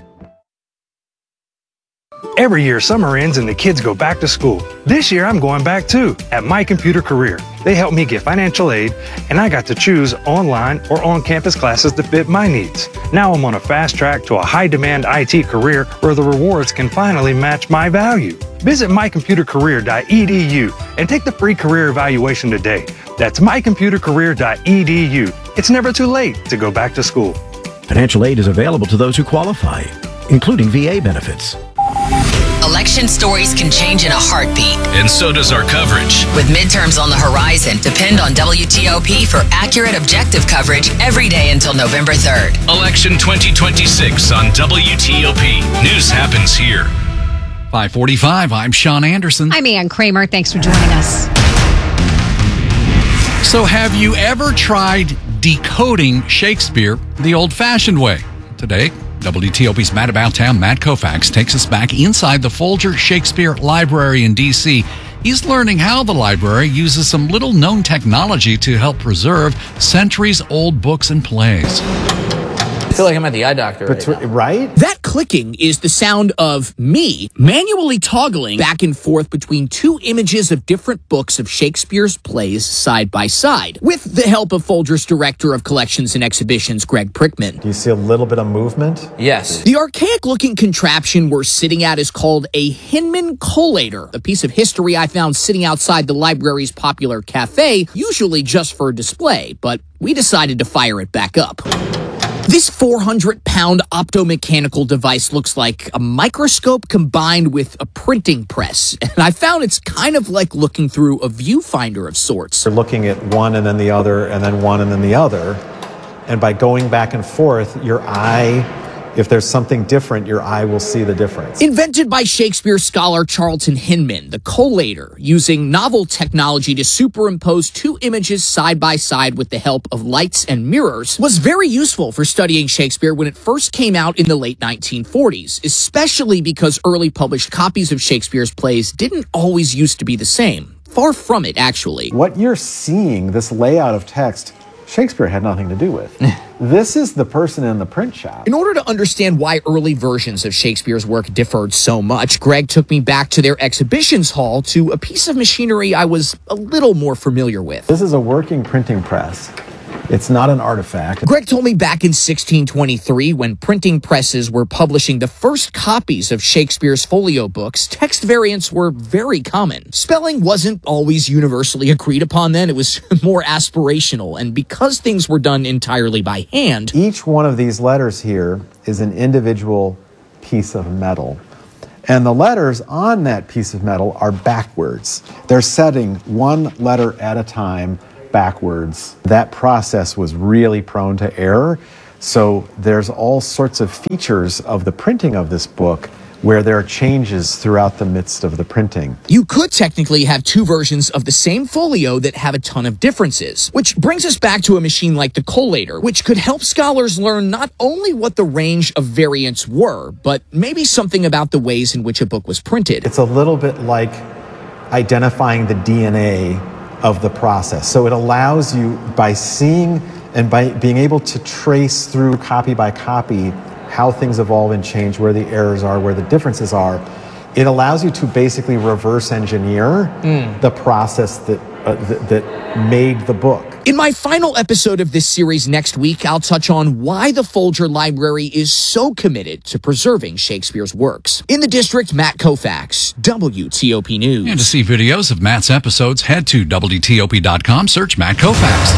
Every year, summer ends and the kids go back to school. This year, I'm going back too, at My Computer Career. They helped me get financial aid, and I got to choose online or on-campus classes to fit my needs. Now I'm on a fast track to a high-demand IT career where the rewards can finally match my value. Visit mycomputercareer.edu and take the free career evaluation today. That's mycomputercareer.edu. It's never too late to go back to school. Financial aid is available to those who qualify, including VA benefits. Election stories can change in a heartbeat. And so does our coverage. With midterms on the horizon, depend on WTOP for accurate, objective coverage every day until November 3rd. Election 2026 on WTOP. News happens here. 5:45. I'm Sean Anderson. I'm Ann Kramer. Thanks for joining us. So have you ever tried decoding Shakespeare the old-fashioned way? Today, WTOP's Matt About Town, Matt Koufax, takes us back inside the Folger Shakespeare Library in D.C. He's learning how the library uses some little-known technology to help preserve centuries-old books and plays. I feel like I'm at the eye doctor right? That clicking is the sound of me manually toggling back and forth between 2 images of different books of Shakespeare's plays side by side, with the help of Folger's Director of Collections and Exhibitions, Greg Prickman. Do you see a little bit of movement? Yes. The archaic-looking contraption we're sitting at is called a Hinman collator, a piece of history I found sitting outside the library's popular cafe, usually just for display, but we decided to fire it back up. This 400-pound optomechanical device looks like a microscope combined with a printing press, and I found it's kind of like looking through a viewfinder of sorts. You're looking at one and then the other and then one and then the other, and by going back and forth, your eye, if there's something different, your eye will see the difference. Invented by Shakespeare scholar Charlton Hinman, the collator, using novel technology to superimpose 2 images side by side with the help of lights and mirrors, was very useful for studying Shakespeare when it first came out in the late 1940s, especially because early published copies of Shakespeare's plays didn't always used to be the same. Far from it, actually. What you're seeing, this layout of text, Shakespeare had nothing to do with. This is the person in the print shop. In order to understand why early versions of Shakespeare's work differed so much, Greg took me back to their exhibitions hall to a piece of machinery I was a little more familiar with. This is a working printing press. It's not an artifact. Greg told me back in 1623, when printing presses were publishing the first copies of Shakespeare's folio books, text variants were very common. Spelling wasn't always universally agreed upon then. It was more aspirational. And because things were done entirely by hand, each one of these letters here is an individual piece of metal. And the letters on that piece of metal are backwards. They're setting one letter at a time backwards. That process was really prone to error. So there's all sorts of features of the printing of this book where there are changes throughout the midst of the printing. You could technically have two versions of the same folio that have a ton of differences, which brings us back to a machine like the collator, which could help scholars learn not only what the range of variants were, but maybe something about the ways in which a book was printed. It's a little bit like identifying the DNA of the process. So it allows you, by seeing and by being able to trace through copy by copy how things evolve and change, where the errors are, where the differences are, it allows you to basically reverse engineer the process that made the book. In my final episode of this series next week, I'll touch on why the Folger Library is so committed to preserving Shakespeare's works. In the district, Matt Koufax, WTOP News. And to see videos of Matt's episodes, head to WTOP.com, search Matt Koufax.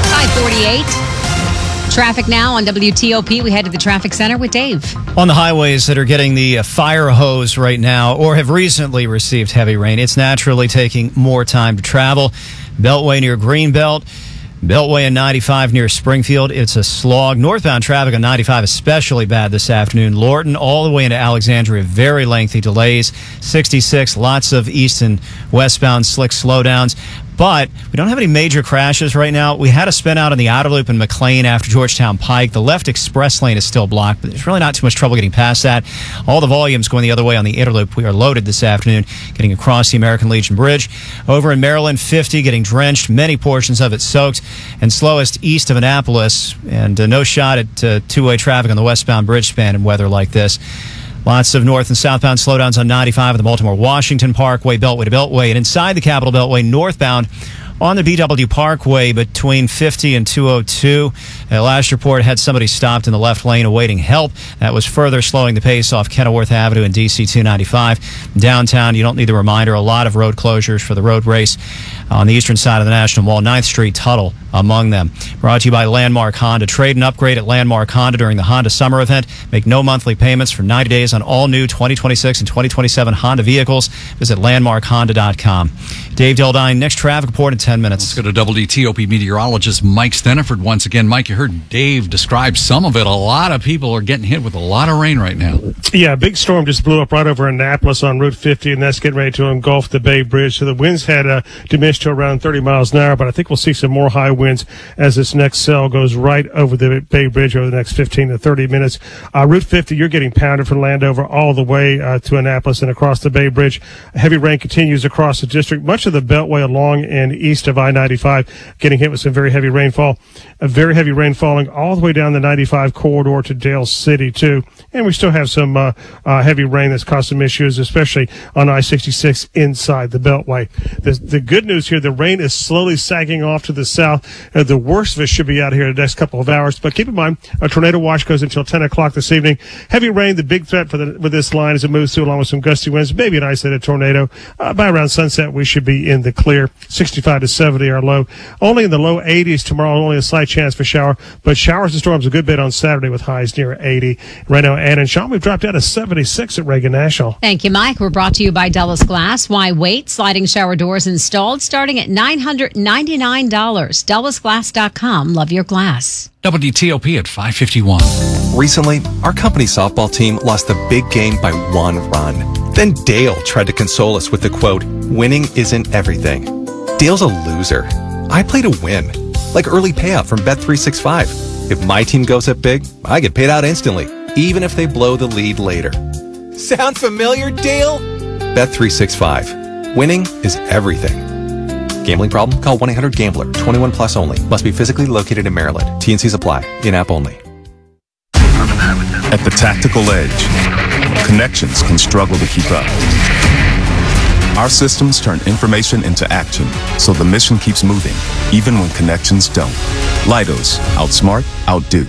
548. Traffic now on WTOP. We head to the traffic center with Dave. On the highways that are getting the fire hose right now or have recently received heavy rain, it's naturally taking more time to travel. Beltway near Greenbelt. Beltway and 95 near Springfield, it's a slog. Northbound traffic on 95 especially bad this afternoon. Lorton all the way into Alexandria, very lengthy delays. 66, lots of east and westbound slick slowdowns. But we don't have any major crashes right now. We had a spin out on the outer loop in McLean after Georgetown Pike. The left express lane is still blocked, but there's really not too much trouble getting past that. All the volumes going the other way on the inner loop. We are loaded this afternoon getting across the American Legion Bridge. Over in Maryland, 50 getting drenched, many portions of it soaked, and slowest east of Annapolis, and no shot at two-way traffic on the westbound bridge span in weather like this. Lots of north and southbound slowdowns on 95 at the Baltimore-Washington Parkway, Beltway to Beltway, and inside the Capitol Beltway, northbound on the BW Parkway between 50 and 202. Last report had somebody stopped in the left lane awaiting help. That was further slowing the pace off Kenilworth Avenue and DC 295. Downtown, you don't need the reminder, a lot of road closures for the road race on the eastern side of the National Mall. 9th Street, Tuttle among them. Brought to you by Landmark Honda. Trade and upgrade at Landmark Honda during the Honda Summer Event. Make no monthly payments for 90 days on all new 2026 and 2027 Honda vehicles. Visit landmarkhonda.com. Dave Dildine, next traffic report in 10 minutes. Let's go to WTOP meteorologist Mike Steniford once again. Mike, you heard Dave describe some of it. A lot of people are getting hit with a lot of rain right now. Yeah, a big storm just blew up right over Annapolis on Route 50, and that's getting ready to engulf the Bay Bridge. So the winds had diminished to around 30 miles an hour, but I think we'll see some more high winds as this next cell goes right over the Bay Bridge over the next 15 to 30 minutes. Route 50, you're getting pounded from Landover all the way to Annapolis and across the Bay Bridge. Heavy rain continues across the district. Much of the Beltway along and east of I-95 getting hit with some very heavy rainfall. A very heavy rain falling all the way down the 95 corridor to Dale City, too. And we still have some heavy rain that's caused some issues, especially on I-66 inside the Beltway. The good news here, the rain is slowly sagging off to the south. The worst of it should be out here in the next couple of hours. But keep in mind, a tornado watch goes until 10 o'clock this evening. Heavy rain, the big threat with this line as it moves through, along with some gusty winds, maybe an isolated tornado. By around sunset, we should be in the clear. 65 to 70 are low. Only in the low 80s tomorrow, only a slight chance for shower. But showers and storms a good bit on Saturday with highs near 80. Right now, Ann and Sean, we've dropped down to 76 at Reagan National. Thank you, Mike. We're brought to you by Dulles Glass. Why wait? Sliding shower doors installed starting at $999. DullesGlass.com. Love your glass. WTOP at 5:51. Recently, our company softball team lost the big game by 1 run. Then Dale tried to console us with the quote, "Winning isn't everything." Dale's a loser. I play to win, like early payout from Bet365. If my team goes up big, I get paid out instantly, even if they blow the lead later. Sound familiar, Dale? Bet365. Winning is everything. Gambling problem? Call 1-800-GAMBLER. 21 plus only. Must be physically located in Maryland. T&Cs apply. In-app only. At the tactical edge, connections can struggle to keep up. Our systems turn information into action, so the mission keeps moving, even when connections don't. Leidos, outsmart, outdo.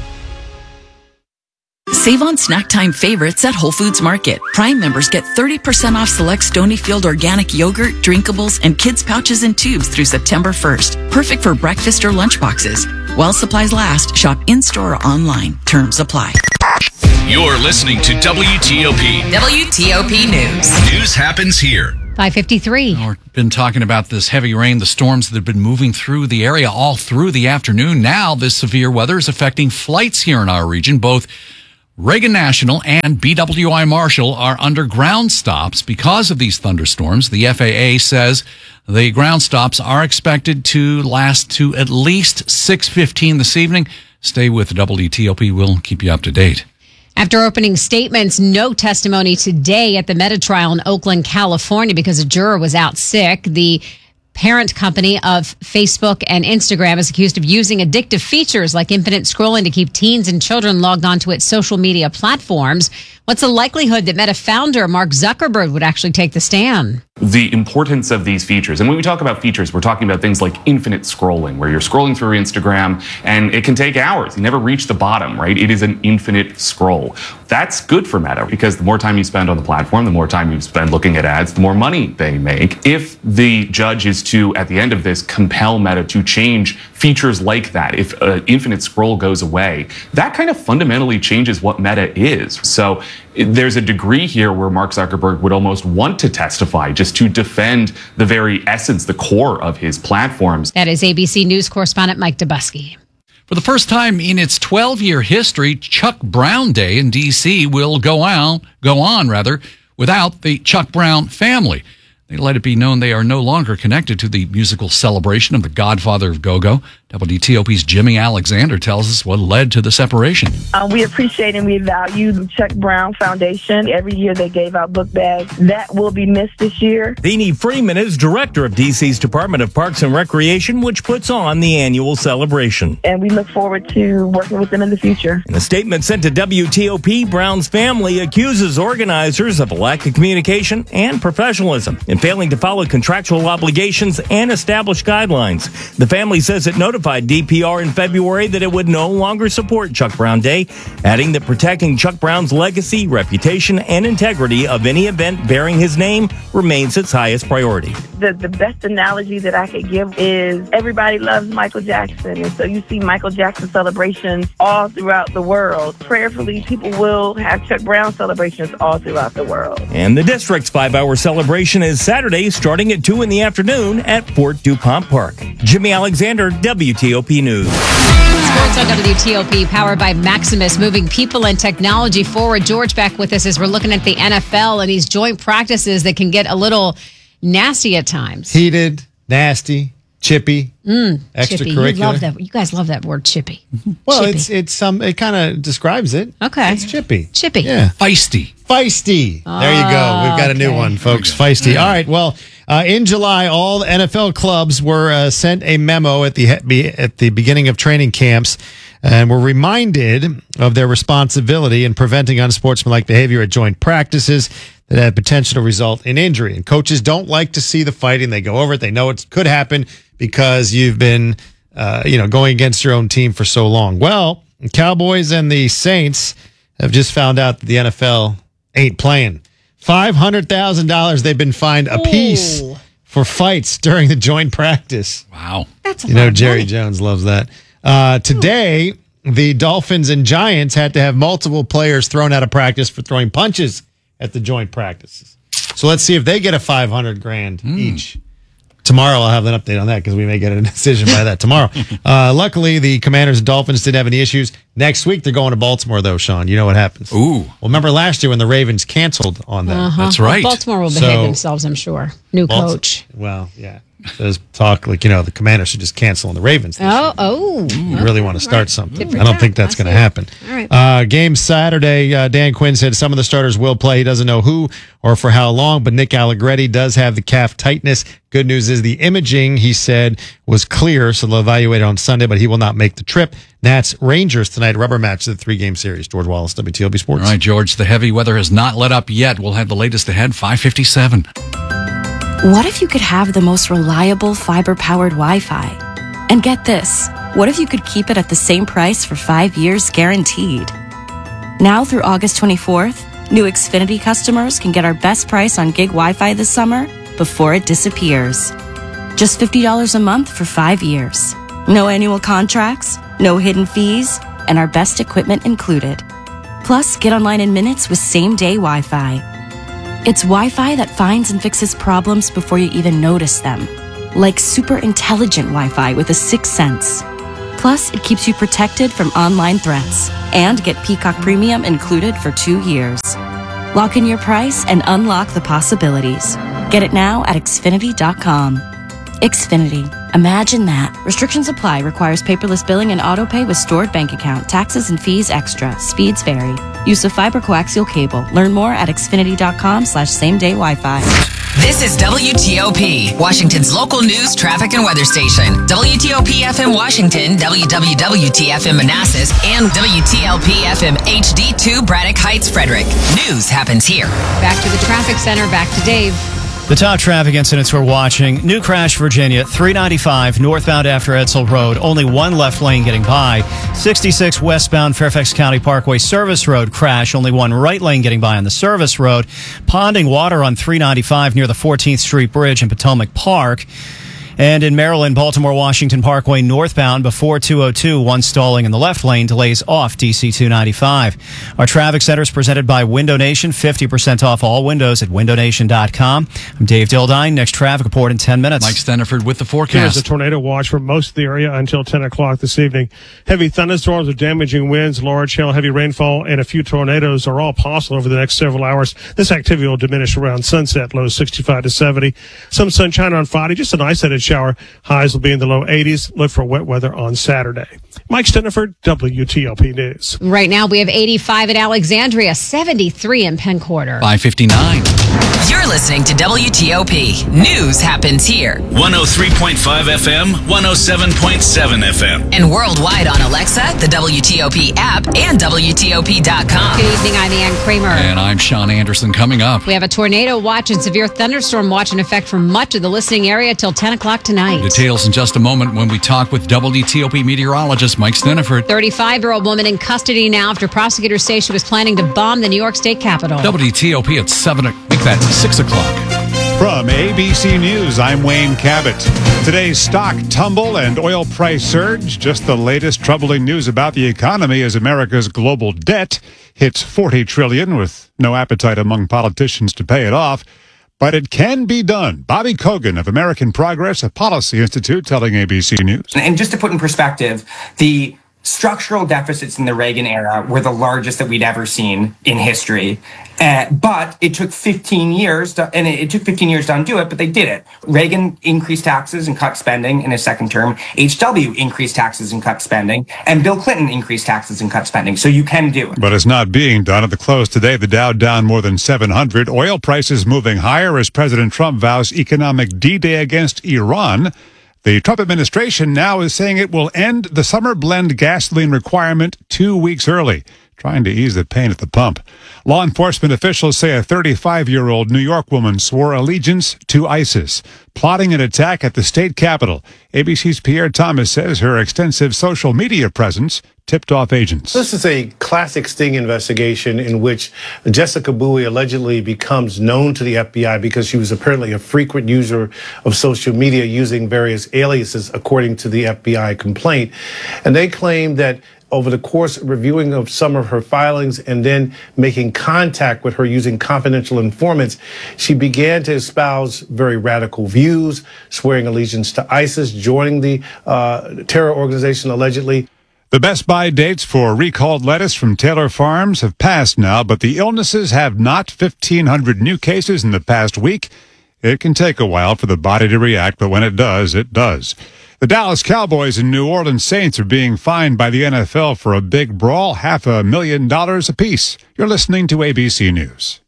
Save on snack time favorites at Whole Foods Market. Prime members get 30% off select Stonyfield organic yogurt, drinkables, and kids' pouches and tubes through September 1st. Perfect for breakfast or lunch boxes. While supplies last, shop in-store or online. Terms apply. You're listening to WTOP. WTOP News. News happens here. 5:53. We've been talking about this heavy rain, the storms that have been moving through the area all through the afternoon. Now, this severe weather is affecting flights here in our region. Both Reagan National and BWI Marshall are under ground stops because of these thunderstorms. The FAA says the ground stops are expected to last to at least 6:15 this evening. Stay with WTOP. We'll keep you up to date. After opening statements, no testimony today at the Meta trial in Oakland, California, because a juror was out sick. The parent company of Facebook and Instagram is accused of using addictive features like infinite scrolling to keep teens and children logged onto its social media platforms. What's the likelihood that Meta founder Mark Zuckerberg would actually take the stand? The importance of these features. And when we talk about features, we're talking about things like infinite scrolling, where you're scrolling through Instagram and it can take hours. You never reach the bottom, right? It is an infinite scroll. That's good for Meta because the more time you spend on the platform, the more time you spend looking at ads, the more money they make. If the judge is to, at the end of this, compel Meta to change features like that, if infinite scroll goes away, that kind of fundamentally changes what Meta is. So there's a degree here where Mark Zuckerberg would almost want to testify just to defend the very essence, the core of his platforms. That is ABC News correspondent Mike Dubusky. For the first time in its 12-year history, Chuck Brown Day in D.C. will go on without the Chuck Brown family. They let it be known they are no longer connected to the musical celebration of the godfather of go-go. WTOP's Jimmy Alexander tells us what led to the separation. We appreciate and we value the Chuck Brown Foundation. Every year they gave out book bags. That will be missed this year. Deanie Freeman is director of DC's Department of Parks and Recreation, which puts on the annual celebration. And we look forward to working with them in the future. In a statement sent to WTOP, Brown's family accuses organizers of a lack of communication and professionalism in failing to follow contractual obligations and establish guidelines. The family says it notified DPR in February that it would no longer support Chuck Brown Day, adding that protecting Chuck Brown's legacy, reputation, and integrity of any event bearing his name remains its highest priority. The best analogy that I could give is everybody loves Michael Jackson, and so you see Michael Jackson celebrations all throughout the world. Prayerfully, people will have Chuck Brown celebrations all throughout the world. And the district's 5-hour celebration is Saturday, starting at 2 in the afternoon at Fort DuPont Park. Jimmy Alexander, WTOP News. Sports on WTOP, powered by Maximus, moving people and technology forward. George back with us as we're looking at the NFL and these joint practices that can get a little nasty at times. Heated, nasty, chippy, extracurricular. You love that. You guys love that word, chippy. Well, chippy. it kind of describes it. Okay. It's chippy. Chippy. Yeah. Feisty. There you go. We've got a new one, folks. Feisty. All right. Well, in July, all the NFL clubs were sent a memo at the beginning of training camps and were reminded of their responsibility in preventing unsportsmanlike behavior at joint practices that had potential to result in injury. And coaches don't like to see the fighting. They go over it. They know it could happen because you've been, going against your own team for so long. Well, the Cowboys and the Saints have just found out that the NFL ain't playing. $500,000 they've been fined apiece for fights during the joint practice. Wow. That's a lot of Jerry money. Jones loves that. Today, the Dolphins and Giants had to have multiple players thrown out of practice for throwing punches at the joint practices. So let's see if they get a $500,000 each. Tomorrow I'll have an update on that because we may get a decision by that tomorrow. Luckily, the Commanders and Dolphins didn't have any issues. Next week, they're going to Baltimore, though, Sean. You know what happens. Ooh. Well, remember last year when the Ravens canceled on them? That's right. Well, Baltimore will behave themselves, I'm sure. New coach. Well, yeah. There's talk the Commanders should just cancel on the Ravens. You really want to start something. I don't think that's going to happen. All right. Game Saturday, Dan Quinn said some of the starters will play. He doesn't know who or for how long, but Nick Allegretti does have the calf tightness. Good news is the imaging, he said, was clear, so they'll evaluate it on Sunday, but he will not make the trip. Nats Rangers tonight, rubber match of the 3-game series. George Wallace, WTOP Sports. All right, George, the heavy weather has not let up yet. We'll have the latest ahead, 5:57. What if you could have the most reliable fiber-powered Wi-Fi? And get this, what if you could keep it at the same price for 5 years guaranteed? Now through August 24th, new Xfinity customers can get our best price on gig Wi-Fi this summer before it disappears. Just $50 a month for 5 years. No annual contracts, no hidden fees, and our best equipment included. Plus, get online in minutes with same-day Wi-Fi. It's Wi-Fi that finds and fixes problems before you even notice them. Like super intelligent Wi-Fi with a sixth sense. Plus, it keeps you protected from online threats. And get Peacock Premium included for 2 years. Lock in your price and unlock the possibilities. Get it now at Xfinity.com. Xfinity. Imagine that. Restrictions apply. Requires paperless billing and autopay with stored bank account. Taxes and fees extra. Speeds vary. Use of fiber coaxial cable. Learn more at Xfinity.com/same-day Wi-Fi. This is WTOP, Washington's local news, traffic, and weather station. WTOP FM Washington, WWWT FM Manassas, and WTLP FM HD2 Braddock Heights, Frederick. News happens here. Back to the traffic center. Back to Dave. The top traffic incidents we're watching. New crash, Virginia, 395 northbound after Edsel Road. Only one left lane getting by. 66 westbound Fairfax County Parkway Service Road crash. Only one right lane getting by on the service road. Ponding water on 395 near the 14th Street Bridge in Potomac Park. And in Maryland, Baltimore-Washington Parkway northbound before 202, one stalling in the left lane, delays off DC 295. Our traffic center is presented by Window Nation, 50% off all windows at windownation.com. I'm Dave Dildine. Next traffic report in 10 minutes. Mike Steniford with the There's forecast. a tornado watch for most of the area until 10 o'clock this evening. Heavy thunderstorms with damaging winds, large hail, heavy rainfall, and a few tornadoes are all possible over the next several hours. This activity will diminish around sunset, lows 65 to 70. Some sunshine on Friday, just an isolated shower. Highs will be in the low 80s. Look for wet weather on Saturday. Mike Steniford, WTOP News. Right now we have 85 in Alexandria, 73 in Penn Quarter. 5:59. You're listening to WTOP. News happens here. 103.5 FM, 107.7 FM. And worldwide on Alexa, the WTOP app, and WTOP.com. Good evening, I'm Ann Kramer. And I'm Sean Anderson. Coming up, We have a tornado watch and severe thunderstorm watch in effect for much of the listening area till 10 o'clock tonight. details in just a moment when we talk with WTOP meteorologist Mike Steniford. 35-year-old woman in custody now after prosecutors say she was planning to bomb the New York State Capitol. WTOP at 6 o'clock. From ABC News, I'm Wayne Cabot. Today's stock tumble and oil price surge. Just the latest troubling news about the economy as America's global debt hits $40 trillion with no appetite among politicians to pay it off. But it can be done. Bobby Kogan of American Progress, a policy institute, telling ABC News. And just to put in perspective, the structural deficits in the Reagan era were the largest that we'd ever seen in history. But it took 15 years to undo it, but they did it. Reagan increased taxes and cut spending in his second term. H.W. increased taxes and cut spending. And Bill Clinton increased taxes and cut spending. So you can do it. But it's not being done. At the close today, the Dow down more than 700. Oil prices moving higher as President Trump vows economic D-Day against Iran. The Trump administration now is saying it will end the summer blend gasoline requirement 2 weeks early, trying to ease the pain at the pump. Law enforcement officials say a 35-year-old New York woman swore allegiance to ISIS, plotting an attack at the state capitol. ABC's Pierre Thomas says her extensive social media presence tipped off agents. This is a classic sting investigation in which Jessica Bowie allegedly becomes known to the FBI because she was apparently a frequent user of social media using various aliases, according to the FBI complaint. And they claim that over the course of reviewing of some of her filings and then making contact with her using confidential informants, she began to espouse very radical views, swearing allegiance to ISIS, joining the terror organization allegedly. The Best Buy dates for recalled lettuce from Taylor Farms have passed now, but the illnesses have not. 1,500 new cases in the past week. It can take a while for the body to react, but when it does, it does. The Dallas Cowboys and New Orleans Saints are being fined by the NFL for a big brawl, $500,000 apiece. You're listening to ABC News.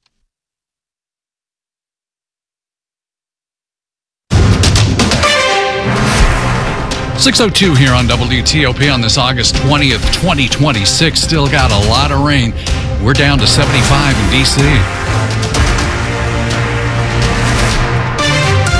.602 here on WTOP on this August 20th, 2026. Still got a lot of rain. We're down to 75 in D.C.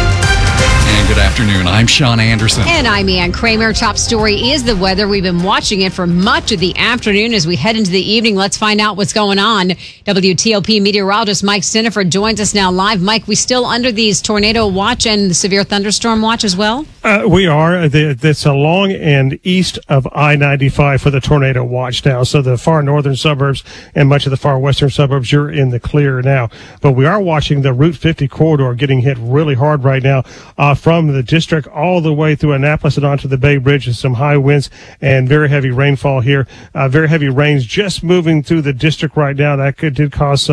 afternoon. I'm Sean Anderson. And I'm Ann Kramer. Top story is the weather. We've been watching it for much of the afternoon. As we head into the evening, let's find out what's going on. WTOP meteorologist Mike Stinneford joins us now live. Mike, we still under these tornado watch and the severe thunderstorm watch as well? We are. That's along and east of I-95 for the tornado watch now. So the far northern suburbs and much of the far western suburbs, you're in the clear now. But we are watching the Route 50 corridor getting hit really hard right now from the district all the way through Annapolis and onto the Bay Bridge, with some high winds and very heavy rainfall here. Very heavy rains just moving through the district right now. That did cause some